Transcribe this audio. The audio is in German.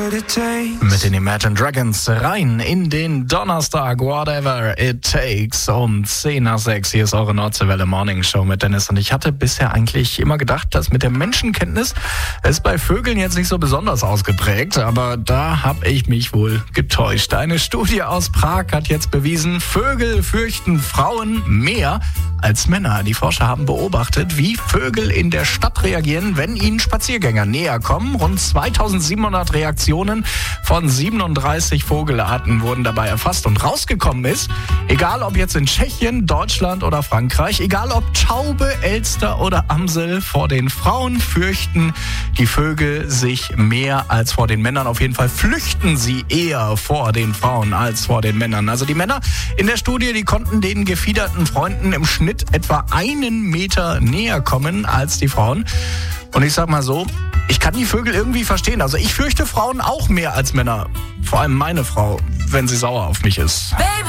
Mit den Imagine Dragons rein in den Donnerstag, whatever it takes, um 5:10. Hier ist eure Nordseewelle Morning Show mit Dennis. Und ich hatte bisher eigentlich immer gedacht, dass mit der Menschenkenntnis ist bei Vögeln jetzt nicht so besonders ausgeprägt, aber da habe ich mich wohl getäuscht. Eine Studie aus Prag hat jetzt bewiesen, Vögel fürchten Frauen mehr als Männer. Die Forscher haben beobachtet, wie Vögel in der Stadt reagieren, wenn ihnen Spaziergänger näher kommen. Rund 2700 Reaktionen von 37 Vogelarten wurden dabei erfasst und rausgekommen ist, egal ob jetzt in Tschechien, Deutschland oder Frankreich, egal ob Taube, Elster oder Amsel, vor den Frauen fürchten die Vögel sich mehr als vor den Männern. Auf jeden Fall flüchten sie eher vor den Frauen als vor den Männern. Also die Männer in der Studie, die konnten den gefiederten Freunden im Schnitt etwa 1 Meter näher kommen als die Frauen. Und ich sag mal so, ich kann die Vögel irgendwie verstehen. Also ich fürchte Frauen auch mehr als Männer. Vor allem meine Frau, wenn sie sauer auf mich ist.